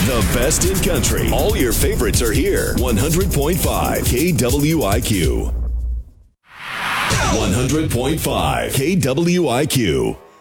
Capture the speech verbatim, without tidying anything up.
The best in country. All your favorites are here. one hundred point five K W I Q. one hundred point five K W I Q.